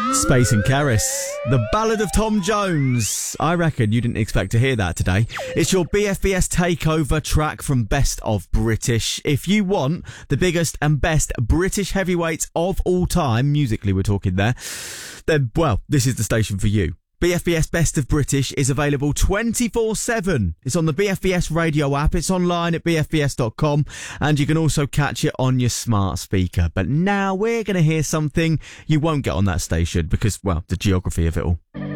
Space and Keris, the Ballad of Tom Jones. I reckon you didn't expect to hear that today. It's your BFBS takeover track from Best of British. If you want the biggest and best British heavyweights of all time, musically we're talking there, then, well, this is the station for you. BFBS Best of British is available 24/7. It's on the BFBS radio app. It's online at bfbs.com, and you can also catch it on your smart speaker. But now we're going to hear something you won't get on that station because, well, the geography of it all.